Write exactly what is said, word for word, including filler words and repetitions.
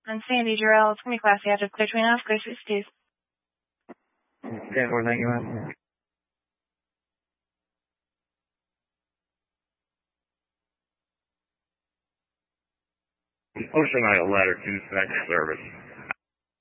And Sandy Jarrell, it's going to be classy active, clear twin off, clear sixty-two. ten four, thank you, ma'am. Ocean Isle ladder two, next service.